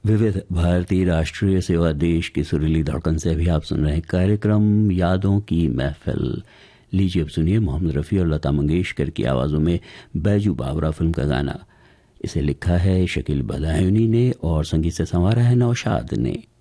विविध भारतीय राष्ट्रीय सेवा देश की सुरीली धड़कन से अभी आप सुन रहे हैं कार्यक्रम यादों की महफिल। लीजिए अब सुनिए मोहम्मद रफ़ी और लता मंगेशकर की आवाज़ों में बैजू बावरा फिल्म का गाना। इसे लिखा है शकील बदायूनी ने और संगीत से संवारा है नौशाद ने।